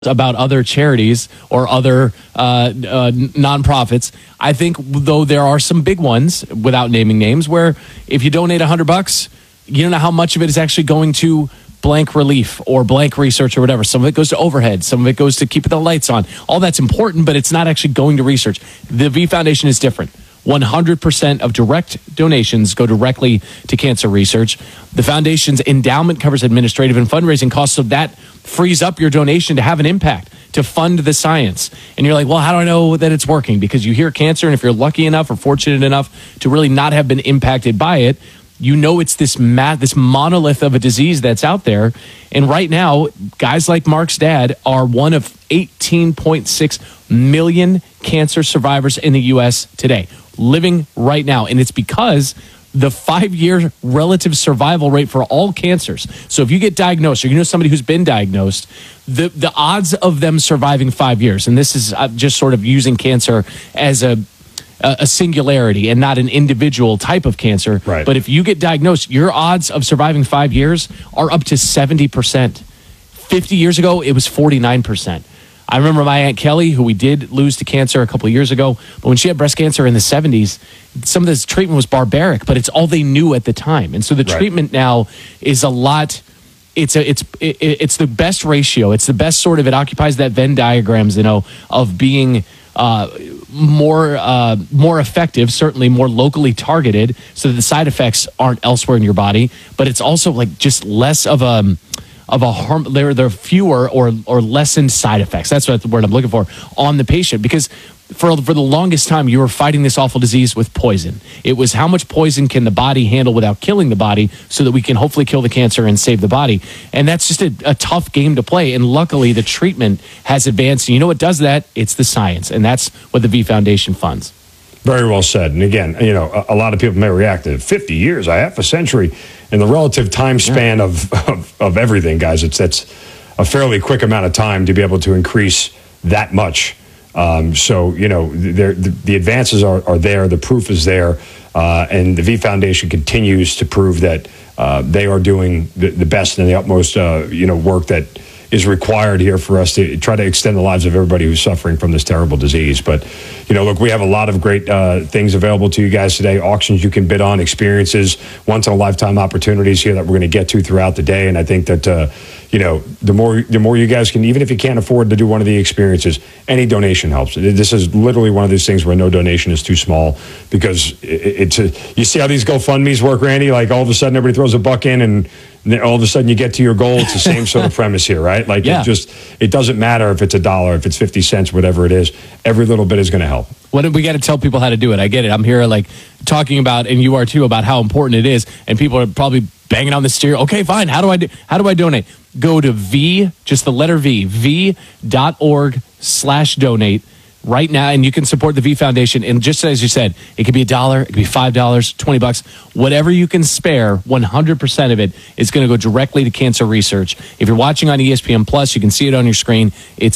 about other charities or other nonprofits. I think, though, there are some big ones, without naming names, where if you donate $100, you don't know how much of it is actually going to blank relief or blank research or whatever. Some of it goes to overhead. Some of it goes to keep the lights on. All that's important, but it's not actually going to research. The V Foundation is different. 100% of direct donations go directly to cancer research. The foundation's endowment covers administrative and fundraising costs, so that frees up your donation to have an impact, to fund the science. And you're like, well, how do I know that it's working? Because you hear cancer, and if you're lucky enough or fortunate enough to really not have been impacted by it, you know it's this monolith of a disease that's out there. And right now, guys like Mark's dad are one of 18.6 million cancer survivors in the U.S. today, living right now. And it's because the 5-year relative survival rate for all cancers. So if you get diagnosed, or you know somebody who's been diagnosed, the odds of them surviving 5 years, and this is just sort of using cancer as a singularity and not an individual type of cancer. Right. But if you get diagnosed, your odds of surviving 5 years are up to 70%. 50 years ago, it was 49%. I remember my Aunt Kelly, who we did lose to cancer a couple of years ago, but when she had breast cancer in the 70s, some of this treatment was barbaric, but it's all they knew at the time. And so the treatment now is a lot. It's the best ratio. It's the best sort of, it occupies that Venn diagrams, of being more effective, certainly more locally targeted, so that the side effects aren't elsewhere in your body. But it's also like just less of a harm. There are fewer or lessened side effects. That's what the word I'm looking for on the patient, because for the longest time you were fighting this awful disease with poison. It was how much poison can the body handle without killing the body, so that we can hopefully kill the cancer and save the body. And that's just a tough game to play. And luckily the treatment has advanced. And you know what does that? It's the science. And that's what the V Foundation funds. Very well said. And again, a lot of people may react to 50 years, half a century, in the relative time span of everything, guys. That's a fairly quick amount of time to be able to increase that much. The advances are there, the proof is there, and the V Foundation continues to prove that they are doing the best and the utmost, work that is required here for us to try to extend the lives of everybody who's suffering from this terrible disease. But, look, we have a lot of great things available to you guys today, auctions you can bid on, experiences, once-in-a-lifetime opportunities here that we're going to get to throughout the day. And I think that, the more you guys can, even if you can't afford to do one of the experiences, any donation helps. This is literally one of these things where no donation is too small, because you see how these GoFundMes work, Randy? Like all of a sudden everybody throws a buck in, and all of a sudden you get to your goal. It's the same sort of premise here, right? Like it doesn't matter if it's $1, if it's 50 cents, whatever it is. Every little bit is going to help. We got to tell people how to do it. I get it. I'm here talking about, and you are too, about how important it is. And people are probably banging on the stereo. Okay, fine. How do I donate? Go to just the letter v.org/donate right now, and you can support the V Foundation. And just as you said, it could be $1, it could be $5, $20, whatever you can spare. 100% of it is going to go directly to cancer research. If you're watching on ESPN Plus, you can see it on your screen. It's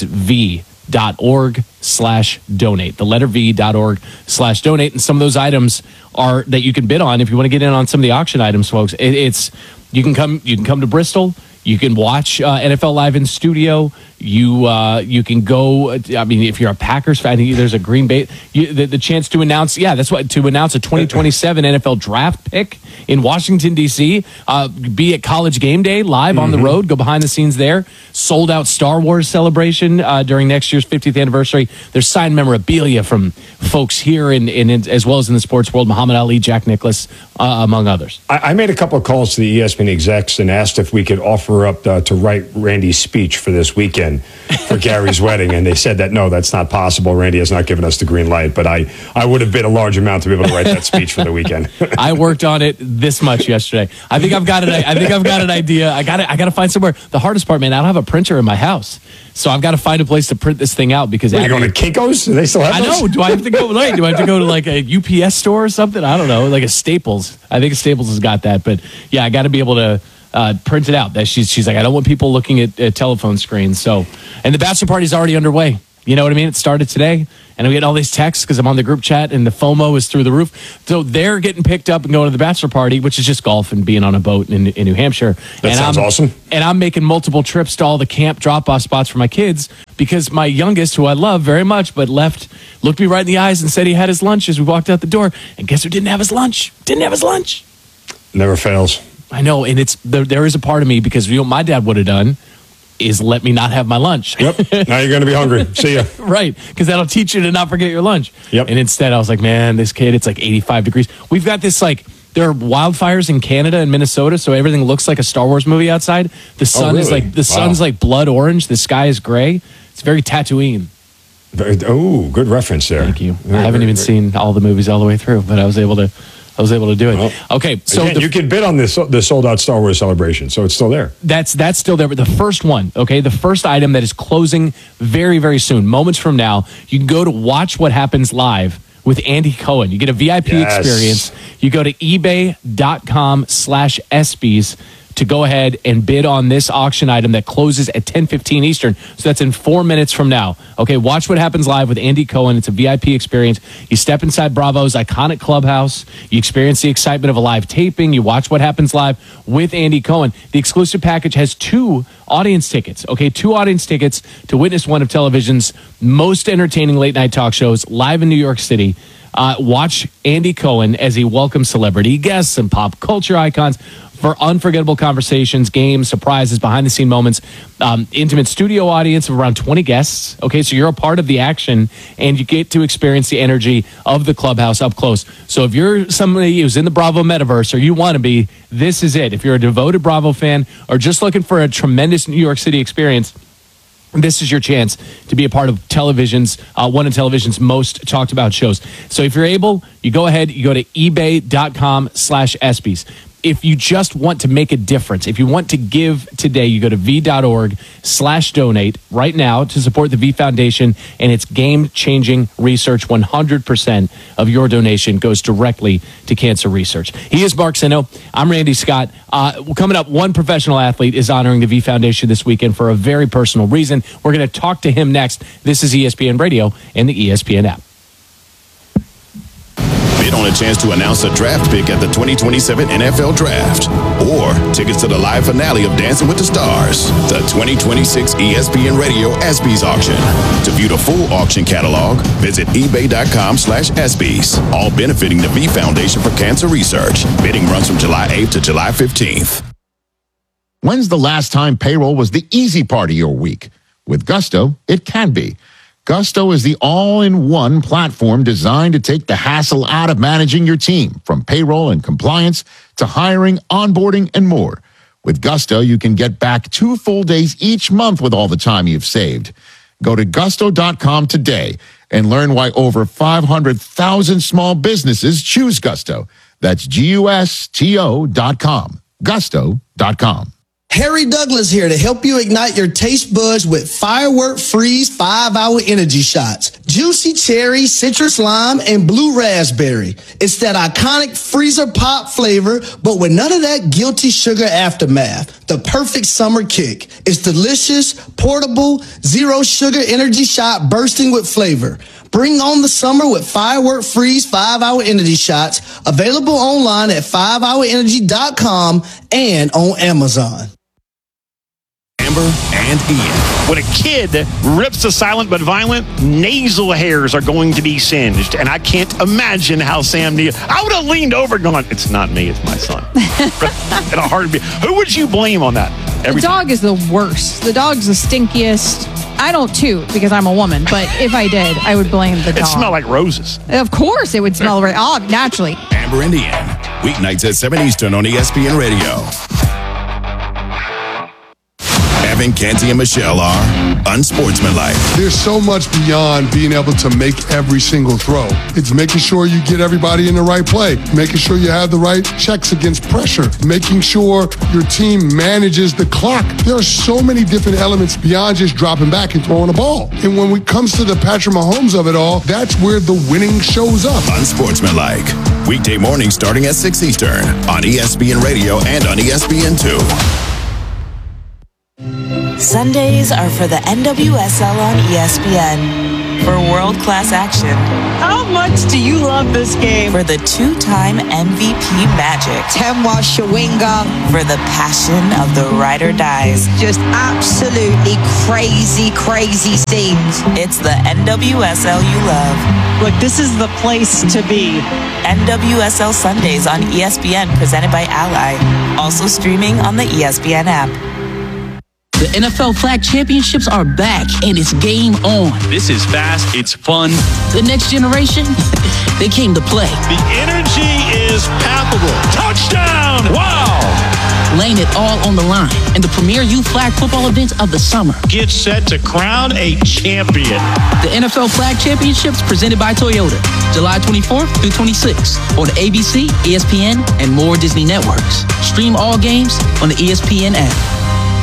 v.org/donate. The letter v.org/donate. And some of those items are that you can bid on if you want to get in on some of the auction items, folks. You can come to Bristol. You can watch NFL Live in studio. You can go. If you're a Packers fan, there's a Green Bay. The chance to announce. To announce a 2027 NFL draft pick in Washington D.C. Be at College Game Day live on the road. Go behind the scenes there. Sold out Star Wars celebration during next year's 50th anniversary. There's signed memorabilia from folks here in as well as in the sports world. Muhammad Ali, Jack Nicklaus, among others. I made a couple of calls to the ESPN execs and asked if we could offer up to write Randy's speech for this weekend for Gary's wedding, and they said that no, that's not possible. Randy has not given us the green light, but I would have bid a large amount to be able to write that speech for the weekend. I worked on it this much yesterday. I think I've got an idea. I got to find somewhere. The hardest part, man, I don't have a printer in my house, so I've got to find a place to print this thing out. Because are you going to Kinko's? Do they still have those? I know. Do I have to go? Do I have to go to like a UPS store or something? I don't know, like a Staples. I think Staples has got that, but yeah, I got to be able to print it out. That she's like, I don't want people looking at telephone screens. So, and the bachelor party is already underway. You know what I mean? It started today, and I'm getting all these texts because I'm on the group chat, and the FOMO is through the roof. So they're getting picked up and going to the bachelor party, which is just golf and being on a boat in New Hampshire. That sounds awesome. And I'm making multiple trips to all the camp drop-off spots for my kids because my youngest, who I love very much, but looked me right in the eyes and said he had his lunch as we walked out the door. And guess who didn't have his lunch? Never fails. I know, and there is a part of me because my dad would have done is let me not have my lunch. Yep. Now you're going to be hungry. See ya. Right, because that'll teach you to not forget your lunch. Yep. And instead, I was like, man, this kid, it's like 85 degrees. We've got this there are wildfires in Canada and Minnesota, so everything looks like a Star Wars movie outside. The sun is sun's like blood orange. The sky is gray. It's very Tatooine. Good reference there. Thank you. I haven't even seen all the movies all the way through, but I was able to do it. Well, okay, so again, you can bid on the sold out Star Wars celebration, so it's still there. That's still there. But the first one, okay, the first item that is closing very, very soon, moments from now, you can go to Watch What Happens Live with Andy Cohen. You get a VIP experience. You go to ebay.com/ESPYs to go ahead and bid on this auction item that closes at 10:15 Eastern. So that's in 4 minutes from now. Okay, Watch What Happens Live with Andy Cohen. It's a VIP experience. You step inside Bravo's iconic clubhouse. You experience the excitement of a live taping. You watch What Happens Live with Andy Cohen. The exclusive package has 2 audience tickets. Okay, 2 audience tickets to witness one of television's most entertaining late night talk shows live in New York City. Watch Andy Cohen as he welcomes celebrity guests and pop culture icons for unforgettable conversations, games, surprises, behind-the-scene moments, intimate studio audience of around 20 guests. Okay, so you're a part of the action, and you get to experience the energy of the clubhouse up close. So if you're somebody who's in the Bravo metaverse, or you want to be, this is it. If you're a devoted Bravo fan, or just looking for a tremendous New York City experience, this is your chance to be a part of television's one of television's most talked about shows. So if you're able, you go ahead, you go to ebay.com/ESPYs. If you just want to make a difference, if you want to give today, you go to v.org/donate right now to support the V Foundation and its game-changing research. 100% of your donation goes directly to cancer research. He is Mark Sino. I'm Randy Scott. Coming up, one professional athlete is honoring the V Foundation this weekend for a very personal reason. We're going to talk to him next. This is ESPN Radio and the ESPN app. Bid on a chance to announce a draft pick at the 2027 NFL Draft, or tickets to the live finale of Dancing with the Stars, the 2026 ESPN Radio ESPYs auction. To view the full auction catalog, visit ebay.com/ESPYs, all benefiting the V Foundation for Cancer Research. Bidding runs from July 8th to July 15th. When's the last time payroll was the easy part of your week? With Gusto, it can be. Gusto is the all-in-one platform designed to take the hassle out of managing your team, from payroll and compliance to hiring, onboarding, and more. With Gusto, you can get back 2 full days each month with all the time you've saved. Go to gusto.com today and learn why over 500,000 small businesses choose Gusto. That's GUSTO.com. Gusto.com. Harry Douglas here to help you ignite your taste buds with Firework Freeze 5-Hour Energy Shots. Juicy cherry, citrus lime, and blue raspberry. It's that iconic freezer pop flavor, but with none of that guilty sugar aftermath. The perfect summer kick. It's delicious, portable, zero sugar energy shot bursting with flavor. Bring on the summer with Firework Freeze 5-Hour Energy Shots. Available online at 5hourenergy.com and on Amazon. Amber and Ian. When a kid rips a silent but violent, nasal hairs are going to be singed. And I can't imagine how Sam Neill, I would have leaned over going, it's not me, it's my son. In a heartbeat. Who would you blame on that? The dog is the worst. The dog's the stinkiest. I don't toot because I'm a woman, but if I did, I would blame the dog. It smelled like roses. Of course it would smell naturally. Amber and Ian. Weeknights at 7 Eastern on ESPN Radio. Evan, Canty, and Michelle are unsportsmanlike. There's so much beyond being able to make every single throw. It's making sure you get everybody in the right play, making sure you have the right checks against pressure, making sure your team manages the clock. There are so many different elements beyond just dropping back and throwing a ball. And when it comes to the Patrick Mahomes of it all, that's where the winning shows up. Unsportsmanlike. Weekday morning starting at 6 Eastern on ESPN Radio and on ESPN2. Sundays are for the NWSL on ESPN. For world-class action. How much do you love this game? For the two-time MVP Magic. Temwa Shawinga. For the passion of the ride or dies. Just absolutely crazy, crazy scenes. It's the NWSL you love. Look, this is the place to be. NWSL Sundays on ESPN, presented by Ally. Also streaming on the ESPN app. The NFL Flag Championships are back, and it's game on. This is fast. It's fun. The next generation, they came to play. The energy is palpable. Touchdown! Wow! Laying it all on the line in the premier youth flag football event of the summer. Get set to crown a champion. The NFL Flag Championships presented by Toyota, July 24th through 26th on ABC, ESPN, and more Disney networks. Stream all games on the ESPN app.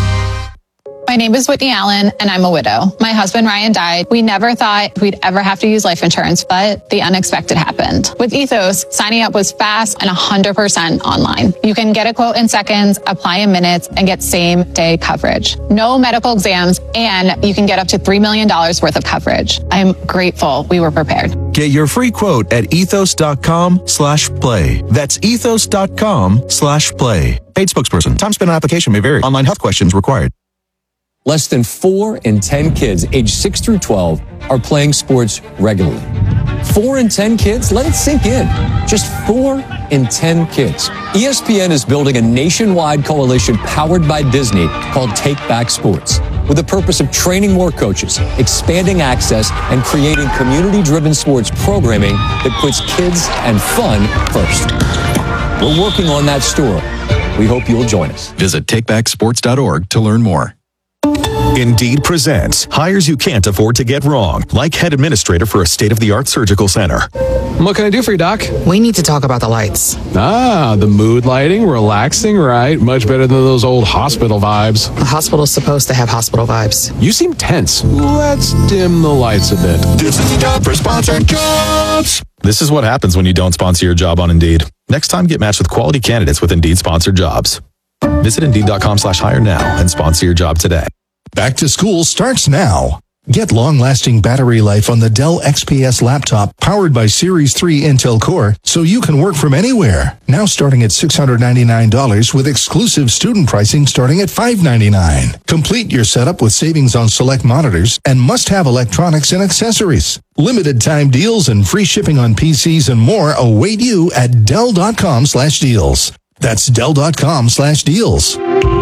My name is Whitney Allen, and I'm a widow. My husband, Ryan, died. We never thought we'd ever have to use life insurance, but the unexpected happened. With Ethos, signing up was fast and 100% online. You can get a quote in seconds, apply in minutes, and get same-day coverage. No medical exams, and you can get up to $3 million worth of coverage. I'm grateful we were prepared. Get your free quote at ethos.com/play. That's ethos.com/play. Paid spokesperson. Time spent on application may vary. Online health questions required. Less than 4 in 10 kids aged 6 through 12 are playing sports regularly. 4 in 10 kids? Let it sink in. Just 4 in 10 kids. ESPN is building a nationwide coalition powered by Disney called Take Back Sports, with the purpose of training more coaches, expanding access, and creating community-driven sports programming that puts kids and fun first. We're working on that story. We hope you'll join us. Visit takebacksports.org to learn more. Indeed presents hires you can't afford to get wrong, like head administrator for a state-of-the-art surgical center. What can I do for you, Doc? We need to talk about the lights. Ah, the mood lighting, relaxing, right? Much better than those old hospital vibes. The hospital's supposed to have hospital vibes. You seem tense. Let's dim the lights a bit. This is time for sponsored jobs. This is what happens when you don't sponsor your job on Indeed. Next time, get matched with quality candidates with Indeed sponsored jobs. Visit Indeed.com/hire now and sponsor your job today. Back to school starts now. Get long-lasting battery life on the Dell XPS laptop powered by Series 3 Intel Core so you can work from anywhere. Now starting at $699 with exclusive student pricing starting at $599. Complete your setup with savings on select monitors and must-have electronics and accessories. Limited time deals and free shipping on PCs and more await you at Dell.com/deals. That's Dell.com/deals.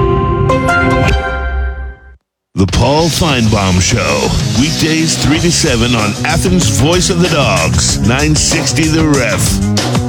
The Paul Feinbaum Show. Weekdays 3 to 7 on Athens' Voice of the Dogs, 960 The Ref.